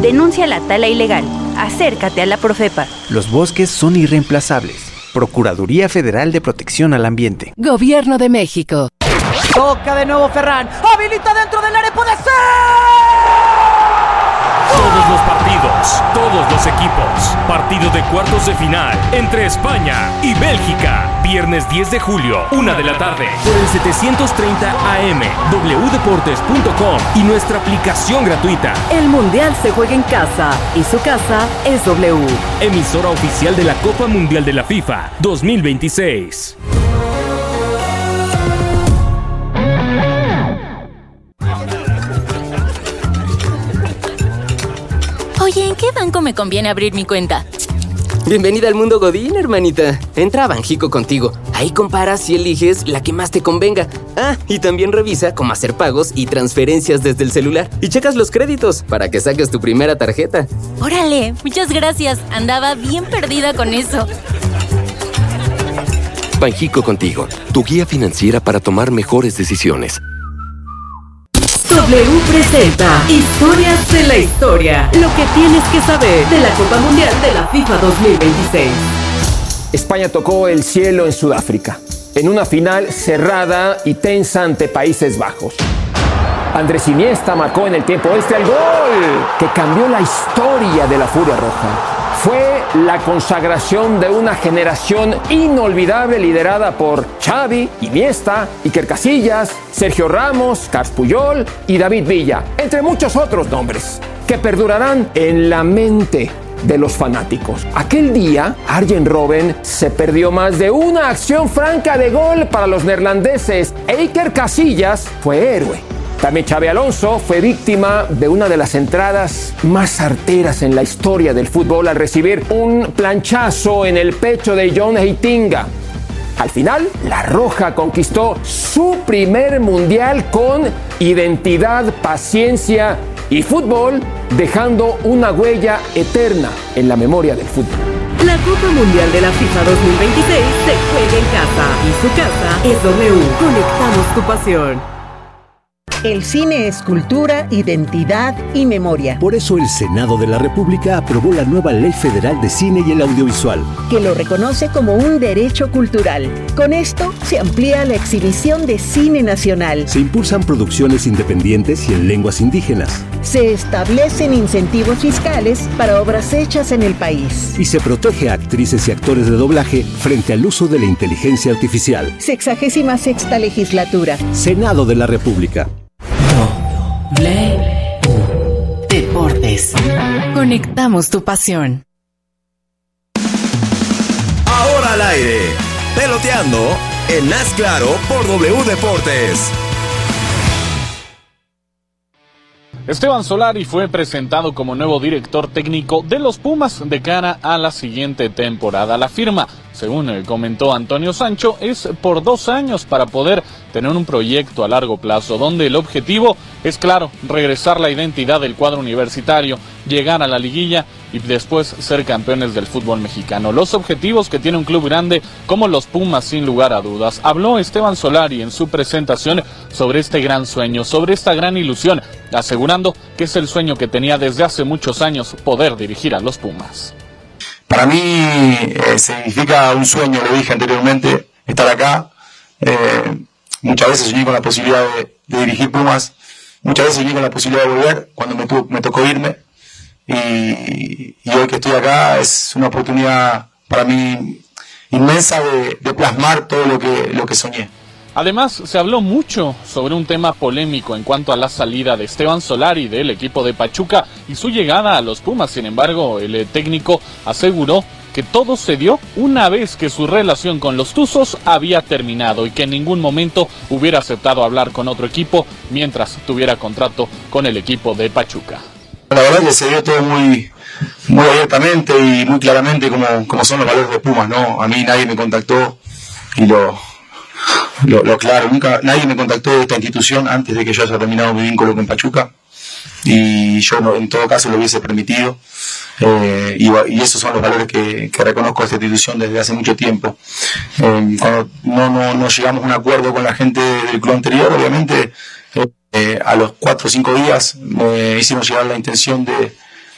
Denuncia la tala ilegal. Acércate a la Profepa. Los bosques son irreemplazables. Procuraduría Federal de Protección al Ambiente. Gobierno de México. Toca de nuevo Ferran. Habilita dentro del área. ¡Puede ser! Todos los partidos, todos los equipos. Partido de cuartos de final entre España y Bélgica. Viernes 10 de julio, 1 de la tarde. Por el 730 AM, wdeportes.com y nuestra aplicación gratuita. El Mundial se juega en casa y su casa es W. Emisora oficial de la Copa Mundial de la FIFA 2026. Oye, ¿en qué banco me conviene abrir mi cuenta? Bienvenida al mundo Godín, hermanita. Entra a Banjico Contigo. Ahí comparas y eliges la que más te convenga. Ah, y también revisa cómo hacer pagos y transferencias desde el celular. Y checas los créditos para que saques tu primera tarjeta. ¡Órale! Muchas gracias. Andaba bien perdida con eso. Banjico Contigo, tu guía financiera para tomar mejores decisiones. W presenta Historias de la Historia. Lo que tienes que saber de la Copa Mundial de la FIFA 2026. España tocó el cielo en Sudáfrica, en una final cerrada y tensa ante Países Bajos. Andrés Iniesta marcó en el tiempo extra el gol que cambió la historia de la Furia Roja. Fue la consagración de una generación inolvidable liderada por Xavi, Iniesta, Iker Casillas, Sergio Ramos, Carles Puyol y David Villa, entre muchos otros nombres, que perdurarán en la mente de los fanáticos. Aquel día, Arjen Robben se perdió más de una acción franca de gol para los neerlandeses e Iker Casillas fue héroe. También Xabi Alonso fue víctima de una de las entradas más arteras en la historia del fútbol al recibir un planchazo en el pecho de John Heitinga. Al final, la Roja conquistó su primer mundial con identidad, paciencia y fútbol, dejando una huella eterna en la memoria del fútbol. La Copa Mundial de la FIFA 2026 se juega en casa y su casa es W. Conectamos tu pasión. El cine es cultura, identidad y memoria. Por eso el Senado de la República aprobó la nueva Ley Federal de Cine y el Audiovisual, que lo reconoce como un derecho cultural. Con esto se amplía la exhibición de cine nacional. Se impulsan producciones independientes y en lenguas indígenas. Se establecen incentivos fiscales para obras hechas en el país. Y se protege a actrices y actores de doblaje frente al uso de la inteligencia artificial. 66ª legislatura. Senado de la República. Deportes. Conectamos tu pasión. Ahora al aire, peloteando en Haz Claro por W Deportes. Esteban Solari fue presentado como nuevo director técnico de los Pumas de cara a la siguiente temporada. La firma, según comentó Antonio Sancho, es por 2 años para poder tener un proyecto a largo plazo, donde el objetivo es claro, regresar la identidad del cuadro universitario, llegar a la liguilla y después ser campeones del fútbol mexicano. Los objetivos que tiene un club grande como los Pumas, sin lugar a dudas. Habló Esteban Solari en su presentación sobre este gran sueño, sobre esta gran ilusión, asegurando que es el sueño que tenía desde hace muchos años, poder dirigir a los Pumas. Para mí significa un sueño, lo dije anteriormente, estar acá. Muchas veces soñé con la posibilidad de dirigir Pumas, muchas veces soñé con la posibilidad de volver cuando me tocó irme, y hoy que estoy acá es una oportunidad para mí inmensa de plasmar todo lo que soñé. Además, se habló mucho sobre un tema polémico en cuanto a la salida de Esteban Solari del equipo de Pachuca y su llegada a los Pumas. Sin embargo, el técnico aseguró que todo se dio una vez que su relación con los Tuzos había terminado y que en ningún momento hubiera aceptado hablar con otro equipo mientras tuviera contrato con el equipo de Pachuca. La verdad que se dio todo muy abiertamente y muy claramente como son los valores de Pumas, ¿no? A mí nadie me contactó y lo claro, nunca nadie me contactó de esta institución antes de que yo haya terminado mi vínculo con Pachuca, y yo en todo caso lo hubiese permitido, y esos son los valores que reconozco a esta institución desde hace mucho tiempo. Cuando no llegamos a un acuerdo con la gente del club anterior, obviamente a los 4 o 5 días me hicimos llegar la intención de